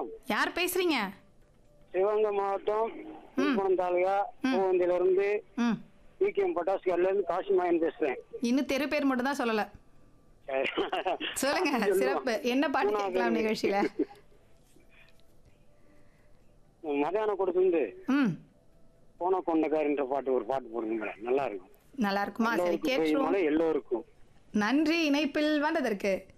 வணக்கம். யார் பேசுறீங்க? சிவகங்கை மாவட்டம் திருப்பணம் தாலுகா பூவந்திலிருந்து ம் விகேஎம் பட்டாசு கடையிலிருந்து காசிமாயன் பேசுறேன். இன்னும் தெரு பேர் மட்டும் தான் சொல்லல. சொல்லுங்க. சிறப்பு. என்ன பாட்டு கேட்கலாம் நிகழ்ச்சியில? மதியானம் கொடுத்துருந்து ம் போன கொண்டக்காரின்ற பாட்டு ஒரு பாட்டு போடுங்க மேடம், நல்லா இருக்கும். நல்லா இருக்குமா? சரி கேட்டுருவோம். எல்லோருக்கும் நன்றி இணைப்பில் வந்ததற்கு.